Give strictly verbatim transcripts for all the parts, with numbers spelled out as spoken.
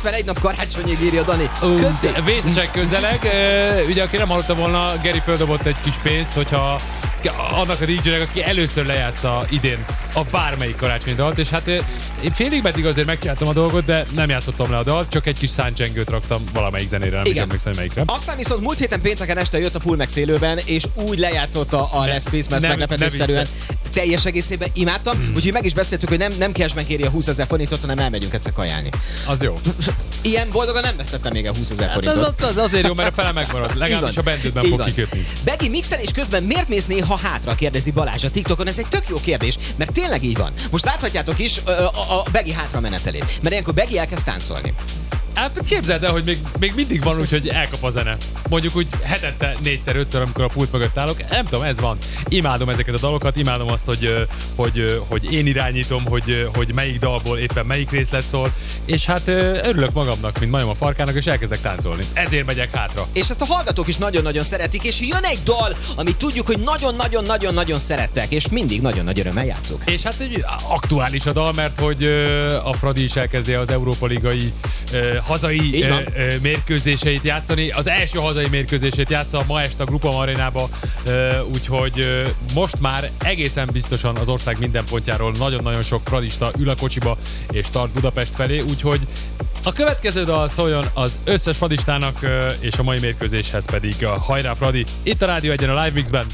hetvenegy nap karácsonyig, írja Dani. Köszi. Uh, vészesek közeleg. Uh, ugye aki nem hallotta volna, Geri földobott egy kis pénzt, hogyha annak a dé jének, aki először lejátsza idén a bármelyik karácsonyi dalt, és hát én félig meddig azért megcsináltam a dolgot, de nem játszottam le a dalt, csak egy kis száncsengőt raktam valamelyik zenére, nem igen. Emlékszem, melyikre. Aztán viszont múlt héten pénteken este jött a Pull meg szélőben, és úgy lejátszotta a Last Christmas meglepetésszerűen. Teljes egészében imádtam, mm. úgyhogy meg is beszéltük, hogy nem, nem cashben kéri a húszezer forintot, hanem elmegyünk egyszer kajálni. Az jó. Ilyen boldogan nem vesztettem még a húszezer forintot. Hát az, az azért jó, mert a fele megmarad. Legalábbis a bendődben fog kikötni. Begi, mixelés közben miért mész néha hátra? Kérdezi Balázs a TikTokon. Ez egy tök jó kérdés, mert tényleg így van. Most láthatjátok is a, a, a Begi hátra menetelét, mert ilyenkor Begi elkezd táncolni. Hát képzeld el, hogy még, még mindig van úgy, hogy elkap a zene. Mondjuk úgy hetente négyszer, ötször, amikor a pult mögött állok. Nem tudom, ez van. Imádom ezeket a dalokat, imádom azt, hogy, hogy, hogy én irányítom, hogy, hogy melyik dalból éppen melyik részlet szól. És hát örülök magamnak, mint majom a farkának, és elkezdek táncolni. Ezért megyek hátra. És ezt a hallgatók is nagyon-nagyon szeretik, és jön egy dal, amit tudjuk, hogy nagyon-nagyon-nagyon-nagyon szerettek, és mindig nagyon nagy örömmel játszuk. És hát egy aktuális a dal, mert hogy a Fradi is elkezdi az Európa Ligai hazai ö, ö, mérkőzéseit játszani. Az első hazai mérkőzését játsza ma este a Grupa Arénába, úgyhogy ö, most már egészen biztosan az ország minden pontjáról nagyon-nagyon sok fradista ül a kocsiba és tart Budapest felé, úgyhogy a következő dal szóljon az összes fradistának, ö, és a mai mérkőzéshez pedig a Hajrá Fradi, itt a Rádió Egyen a Live Mixben.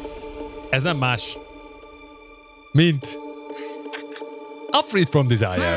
Ez nem más, mint A Freed From Desire.